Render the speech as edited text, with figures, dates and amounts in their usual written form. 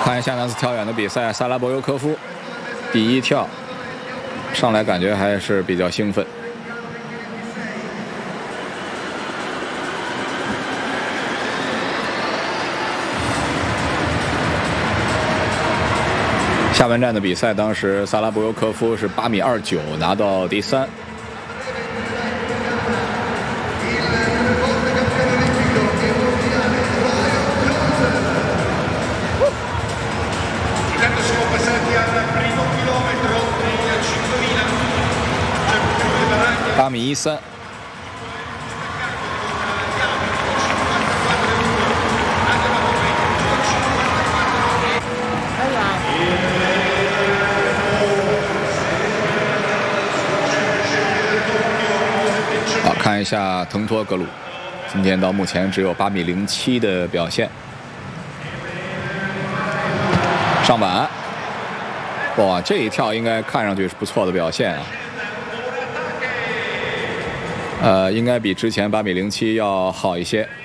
看一下男子跳远的比赛，萨拉博尤科夫第一跳上来感觉还是比较兴奋。下半站的比赛，当时萨拉博尤科夫是8.29米拿到第3。 8.13米。好，看一下腾托格鲁，今天到目前只有8.07米的表现。上板，哇，这一跳应该看上去是不错的表现啊。应该比之前8.07米要好一些。